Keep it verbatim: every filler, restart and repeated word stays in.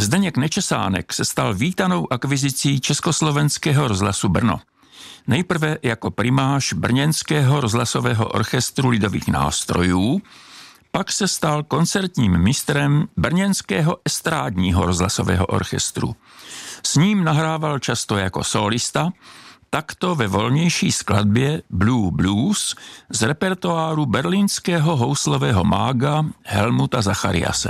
Zdeněk Nečesánek se stal vítanou akvizicí Československého rozhlasu Brno. Nejprve jako primář Brněnského rozhlasového orchestru lidových nástrojů, pak se stal koncertním mistrem Brněnského estrádního rozhlasového orchestru. S ním nahrával často jako solista, takto ve volnější skladbě Blue Blues z repertoáru berlínského houslového mága Helmuta Zachariase.